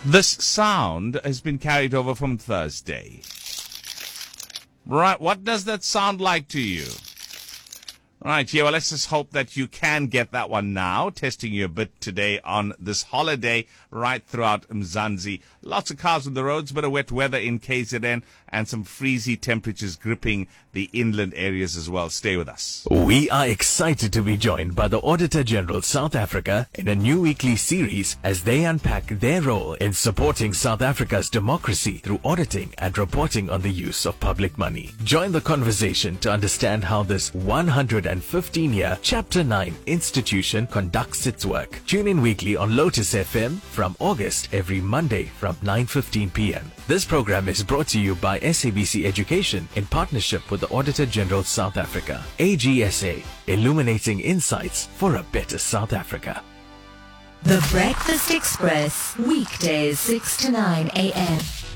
This sound has been carried over from Thursday. Right, what does that sound like to you? Right, yeah, well, let's just hope that you can get that one now. Testing you a bit today on this holiday right throughout Mzansi. Lots of cars on the roads, bit of wet weather in KZN, and some freezy temperatures gripping the inland areas as well. Stay with us. We are excited to be joined by the Auditor General South Africa in a new weekly series as they unpack their role in supporting South Africa's democracy through auditing and reporting on the use of public money. Join the conversation to understand how this 115-year Chapter 9 institution conducts its work. Tune in weekly on Lotus FM from August every Monday from 9:15 p.m. This program is brought to you by SABC Education in partnership with the Auditor General South Africa. AGSA, illuminating insights for a better South Africa. The Breakfast Express, weekdays 6 to 9 a.m.